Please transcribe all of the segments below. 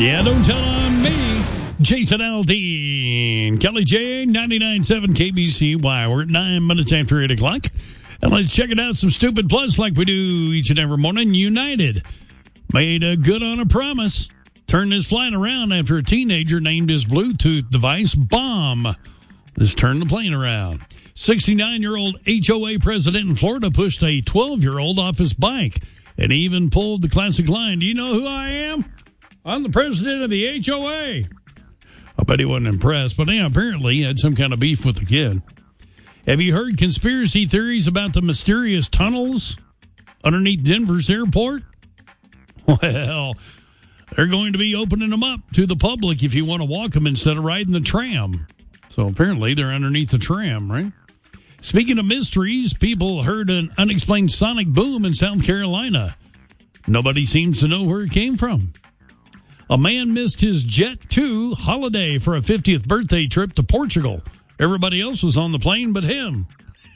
Yeah, don't tell on me. Jason Aldean, Kelly J, 99.7 KBCY. We're at 9 minutes after 8 o'clock. And let's check it out. Some Stupid Plus like we do each and every morning. United made good on a promise. Turned his flight around after a teenager named his Bluetooth device Bomb. This turned the plane around. 69-year-old HOA president in Florida pushed a 12-year-old off his bike and even pulled the classic line, "Do you know who I am? I'm the president of the HOA." I bet he wasn't impressed, but yeah, apparently he had some kind of beef with the kid. Have you heard conspiracy theories about the mysterious tunnels underneath Denver's airport? Well, they're going to be opening them up to the public if you want to walk them instead of riding the tram. So apparently they're underneath the tram, right? Speaking of mysteries, people heard an unexplained sonic boom in South Carolina. Nobody seems to know where it came from. A man missed his Jet2 holiday for a 50th birthday trip to Portugal. Everybody else was on the plane but him.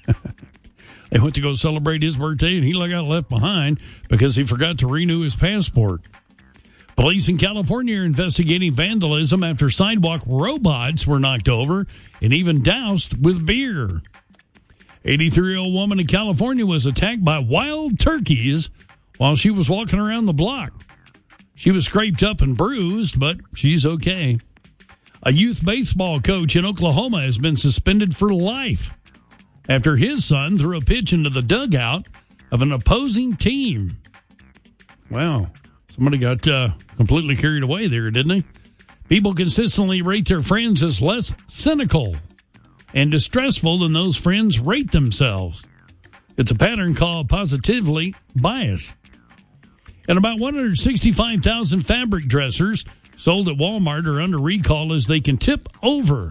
They went to go celebrate his birthday, and he got left behind because he forgot to renew his passport. Police in California are investigating vandalism after sidewalk robots were knocked over and even doused with beer. 83-year-old woman in California was attacked by wild turkeys while she was walking around the block. She was scraped up and bruised, but she's okay. A youth baseball coach in Oklahoma has been suspended for life after his son threw a pitch into the dugout of an opposing team. Wow. Somebody got completely carried away there, didn't they? People consistently rate their friends as less cynical and distressful than those friends rate themselves. It's a pattern called positively bias. And about 165,000 fabric dressers sold at Walmart are under recall as they can tip over.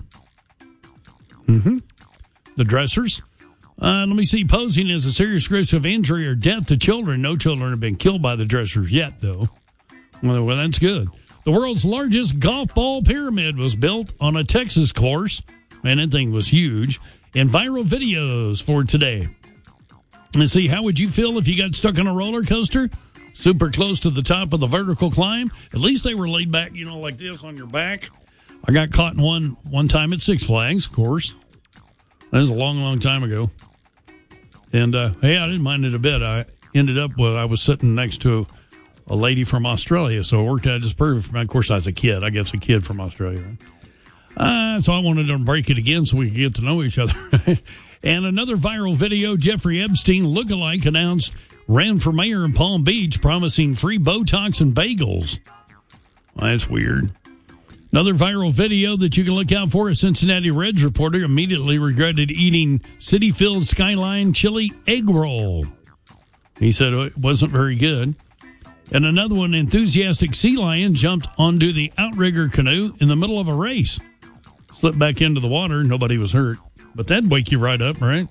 The dressers. Let me see. Posing as a serious risk of injury or death to children. No children have been killed by the dressers yet, though. Well, that's good. The world's largest golf ball pyramid was built on a Texas course. Man, that thing was huge. And viral videos for today. Let's see. How would you feel if you got stuck on a roller coaster? Super close to the top of the vertical climb. At least they were laid back, like this on your back. I got caught in one time at Six Flags, of course. That was a long, long time ago. And, hey, I didn't mind it a bit. I ended up I was sitting next to a lady from Australia, so it worked out just perfect. Of course, I was a kid. I guess a kid from Australia. Right? So I wanted to break it again so we could get to know each other. And another viral video, Jeffrey Epstein lookalike announced ran for mayor in Palm Beach, promising free Botox and bagels. Well, that's weird. Another viral video that you can look out for, a Cincinnati Reds reporter immediately regretted eating City Field Skyline chili egg roll. He said it wasn't very good. And another one, enthusiastic sea lion jumped onto the outrigger canoe in the middle of a race. Slipped back into the water. Nobody was hurt. But that'd wake you right up, right?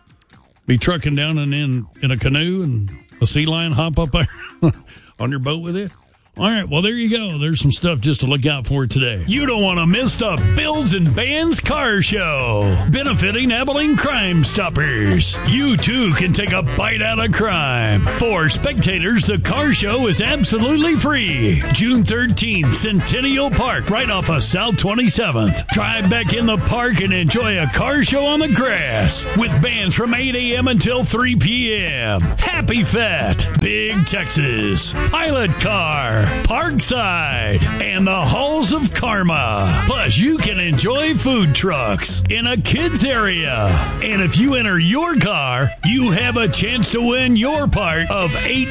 Be trucking down and in a canoe and a sea lion hop up there on your boat with you. All right, well, there you go. There's some stuff just to look out for today. You don't want to miss the Bills and Vans Car Show, benefiting Abilene Crime Stoppers. You, too, can take a bite out of crime. For spectators, the car show is absolutely free. June 13th, Centennial Park, right off of South 27th. Drive back in the park and enjoy a car show on the grass with bands from 8 a.m. until 3 p.m. Happy Fat, Big Texas, Pilot Car, Parkside, and the Halls of Karma. Plus, you can enjoy food trucks in a kids area. And if you enter your car, you have a chance to win your part of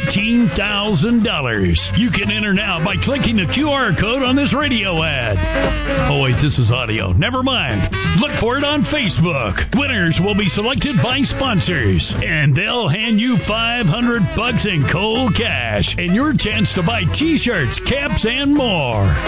$18,000. You can enter now by clicking the QR code on this radio ad. Oh, wait, this is audio. Never mind. Look for it on Facebook. Winners will be selected by sponsors, and they'll hand you $500 in cold cash and your chance to buy t-shirts, caps, and more. Bring the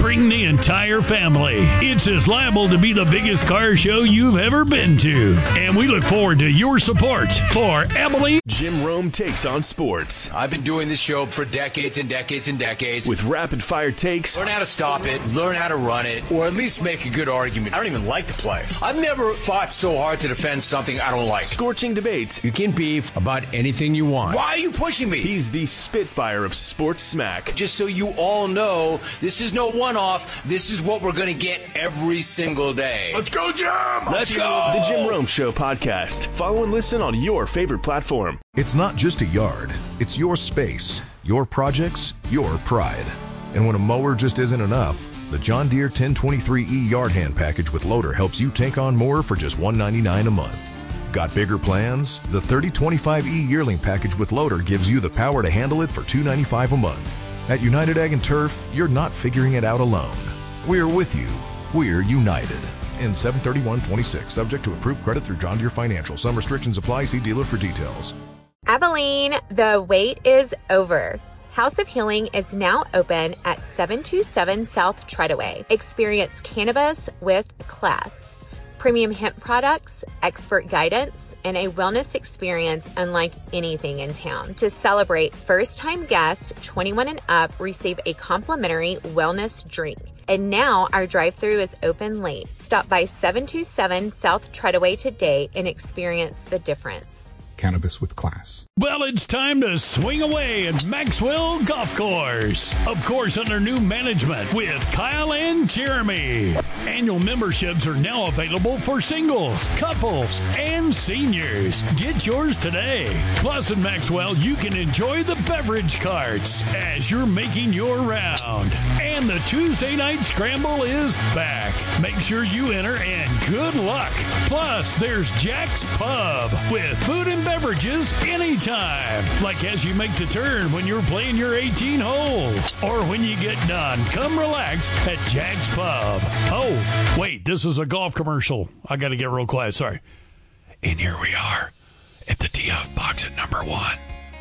entire family. It's as liable to be the biggest car show you've ever been to. And we look forward to your support for Abilene. Jim Rome takes on sports. I've been doing this show for decades and decades and decades. With rapid-fire takes. Learn how to stop it, learn how to run it, or at least make a good argument. I don't even like to play. I've never fought so hard to defend something I don't like. Scorching debates. You can beef about anything you want. Why are you pushing me? He's the Spitfire of sports smack. Just so you all know, this is no one-off. This is what we're going to get every single day. Let's go, Jim! Let's go! The Jim Rome Show podcast. Follow and listen on your favorite platform. It's not just a yard. It's your space, your projects, your pride. And when a mower just isn't enough, the John Deere 1023E Yard Hand Package with Loader helps you take on more for just $199 a month. Got bigger plans? The 3025E Yearling Package with Loader gives you the power to handle it for $295 a month. At United Ag and Turf, you're not figuring it out alone. We're with you. We're united. In 7/31/26, subject to approved credit through John Deere Financial. Some restrictions apply. See dealer for details. Abilene, the wait is over. House of Healing is now open at 727 South Treadaway. Experience cannabis with class, premium hemp products, expert guidance, and a wellness experience unlike anything in town. To celebrate, first-time guests 21 and up receive a complimentary wellness drink. And now our drive-thru is open late. Stop by 727 South Treadaway today and experience the difference. Cannabis with class. Well, it's time to swing away at Maxwell Golf Course. Of course, under new management with Kyle and Jeremy. Annual memberships are now available for singles, couples, and seniors. Get yours today. Plus, at Maxwell, you can enjoy the beverage carts as you're making your round. And the Tuesday night scramble is back. Make sure you enter and good luck. Plus, there's Jack's Pub with food and beverages anytime. Like as you make the turn when you're playing your 18 holes. Or when you get done, come relax at Jack's Pub. Oh, wait, this is a golf commercial. I got to get real quiet, sorry. And here we are at the tee-off box at number 1.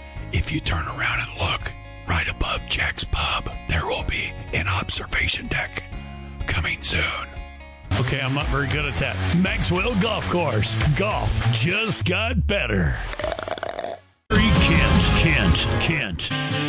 If you turn around and look, right above Jack's Pub, there will be an observation deck coming soon. Okay, I'm not very good at that. Maxwell Golf Course. Golf just got better. Kent.